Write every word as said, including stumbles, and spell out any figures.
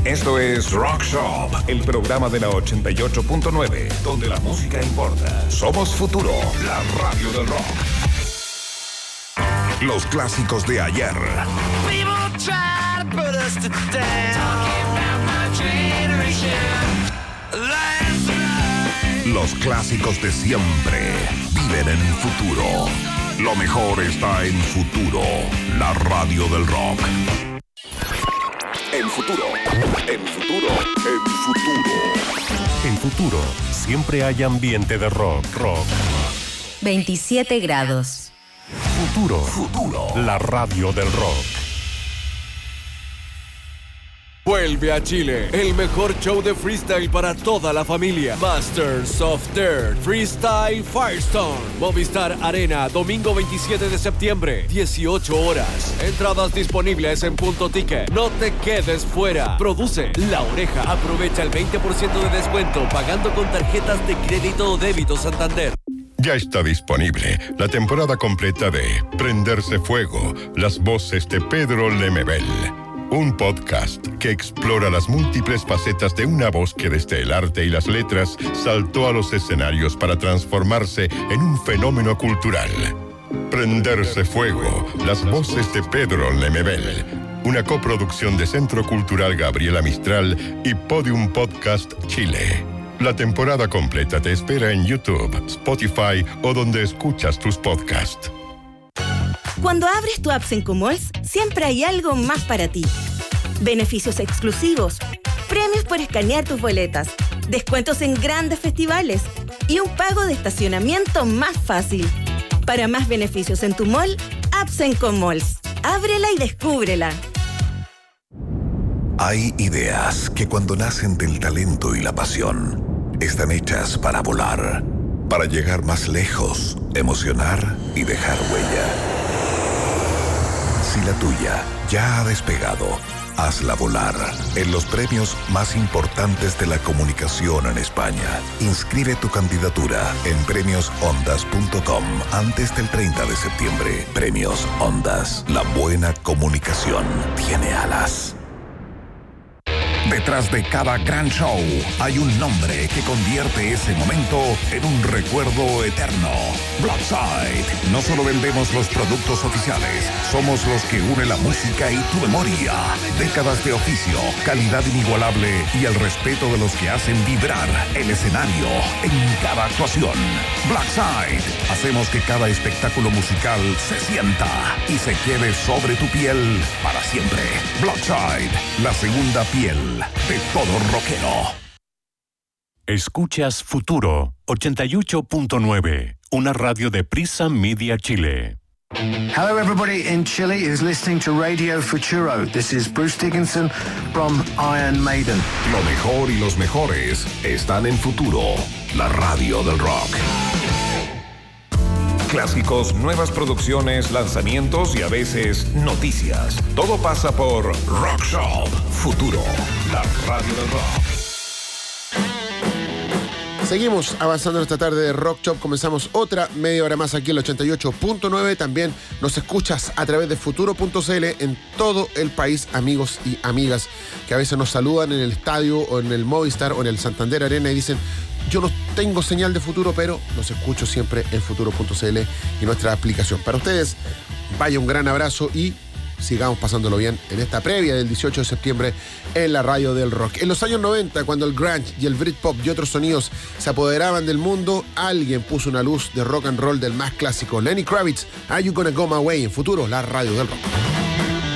Esto es Rock Shop, el programa de la ochenta y ocho punto nueve, donde la música importa. Somos Futuro, la radio del rock. Los clásicos de ayer. Los clásicos de siempre viven en Futuro. Lo mejor está en Futuro, la radio del rock. En Futuro, en Futuro, en Futuro. En Futuro, siempre hay ambiente de rock, rock. veintisiete grados. Futuro, Futuro, la radio del rock. Vuelve a Chile, el mejor show de freestyle para toda la familia. Masters of Dirt Freestyle Firestone. Movistar Arena, domingo veintisiete de septiembre, dieciocho horas. Entradas disponibles en Punto Ticket. No te quedes fuera. Produce La Oreja. Aprovecha el veinte por ciento de descuento pagando con tarjetas de crédito o débito Santander. Ya está disponible la temporada completa de Prenderse Fuego, las voces de Pedro Lemebel. Un podcast que explora las múltiples facetas de una voz que desde el arte y las letras saltó a los escenarios para transformarse en un fenómeno cultural. Prenderse Fuego, las voces de Pedro Lemebel. Una coproducción de Centro Cultural Gabriela Mistral y Podium Podcast Chile. La temporada completa te espera en YouTube, Spotify o donde escuchas tus podcasts. Cuando abres tu app Sencomalls, siempre hay algo más para ti. Beneficios exclusivos, premios por escanear tus boletas, descuentos en grandes festivales y un pago de estacionamiento más fácil. Para más beneficios en tu mall, app Sencomalls. Ábrela y descúbrela. Hay ideas que cuando nacen del talento y la pasión, están hechas para volar, para llegar más lejos, emocionar y dejar huella. Si la tuya ya ha despegado, hazla volar en los premios más importantes de la comunicación en España. Inscribe tu candidatura en premios ondas punto com antes del treinta de septiembre. Premios Ondas. La buena comunicación tiene alas. Detrás de cada gran show hay un nombre que convierte ese momento en un recuerdo eterno. Blackside. No solo vendemos los productos oficiales, somos los que unen la música y tu memoria. Décadas de oficio, calidad inigualable y el respeto de los que hacen vibrar el escenario en cada actuación. Blackside. Hacemos que cada espectáculo musical se sienta y se quede sobre tu piel para siempre. Blackside, la segunda piel de todo rockero. Escuchas Futuro ochenta y ocho punto nueve, una radio de Prisa Media Chile. Hello everybody in Chile is listening to Radio Futuro. This is Bruce Dickinson from Iron Maiden. Lo mejor y los mejores están en Futuro, la radio del rock. Clásicos, nuevas producciones, lanzamientos y a veces noticias. Todo pasa por Rock Shop. Futuro, la radio del rock. Seguimos avanzando en esta tarde de Rock Shop. Comenzamos otra media hora más aquí en el ochenta y ocho punto nueve. También nos escuchas a través de futuro punto c l en todo el país, amigos y amigas que a veces nos saludan en el estadio o en el Movistar o en el Santander Arena y dicen: yo no tengo señal de Futuro, pero los escucho siempre en futuro punto c l y nuestra aplicación. Para ustedes, vaya un gran abrazo y sigamos pasándolo bien en esta previa del dieciocho de septiembre en la radio del rock. En los años noventa, cuando el grunge y el Britpop y otros sonidos se apoderaban del mundo, alguien puso una luz de rock and roll del más clásico. Lenny Kravitz, Are You Gonna Go My Way, en Futuro, la radio del rock.